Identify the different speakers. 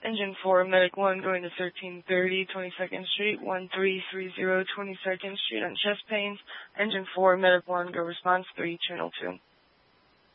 Speaker 1: Engine 4, Medic 1 going to 1330 22nd Street, 1330 22nd Street on chest pains. Engine 4, Medic 1, go response 3, channel 2.